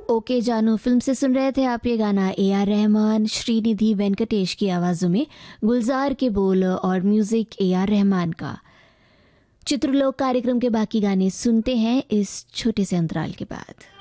Okay जानू film से सुन रहे थे आप ये गाना। AR रहमान, श्रीनिधि वेंकटेश की आवाज़ों में, गुलजार के बोल और म्यूज़िक AR रहमान का। चित्रलोक कार्यक्रम के बाकी गाने सुनते हैं इस छोटे से अंतराल के बाद।